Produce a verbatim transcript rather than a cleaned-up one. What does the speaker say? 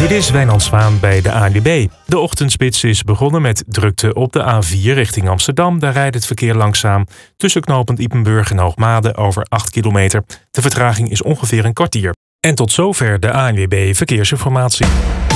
Dit is Wijnand Zwaan bij de A N W B. De ochtendspits is begonnen met drukte op de A vier richting Amsterdam. Daar rijdt het verkeer langzaam tussen knooppunt Ypenburg en Hoogmade over acht kilometer. De vertraging is ongeveer een kwartier. En tot zover de A N W B Verkeersinformatie.